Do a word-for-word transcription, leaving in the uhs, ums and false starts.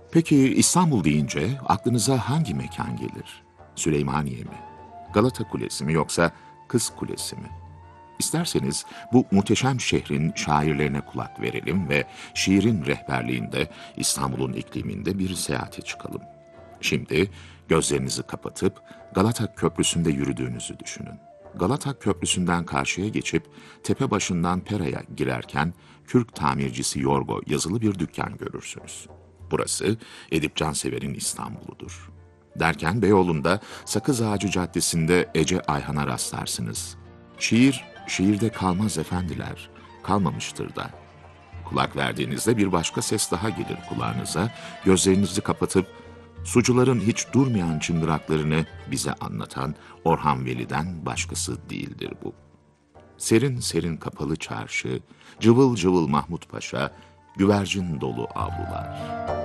Peki İstanbul deyince aklınıza hangi mekan gelir? Süleymaniye mi? Galata Kulesi mi yoksa Kız Kulesi mi? İsterseniz bu muhteşem şehrin şairlerine kulak verelim ve şiirin rehberliğinde İstanbul'un ikliminde bir seyahate çıkalım. Şimdi gözlerinizi kapatıp Galata Köprüsü'nde yürüdüğünüzü düşünün. Galata Köprüsü'nden karşıya geçip tepe başından Pera'ya girerken Kürk tamircisi Yorgo yazılı bir dükkan görürsünüz. Burası Edip Cansever'in İstanbul'udur. Derken Beyoğlu'nda Sakız Ağacı Caddesi'nde Ece Ayhan'a rastlarsınız. Şiir, şiirde kalmaz efendiler, kalmamıştır da. Kulak verdiğinizde bir başka ses daha gelir kulağınıza. Gözlerinizi kapatıp sucuların hiç durmayan çıngıraklarını bize anlatan Orhan Veli'den başkası değildir bu. Serin serin kapalı çarşı, cıvıl cıvıl Mahmut Paşa, güvercin dolu avlular.